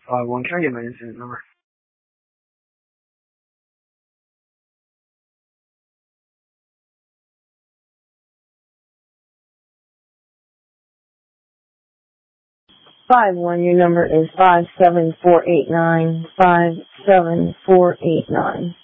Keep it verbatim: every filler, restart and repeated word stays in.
Five one. Can I get my incident number? Five one. Your number is five seven four eight nine. Five seven four eight nine.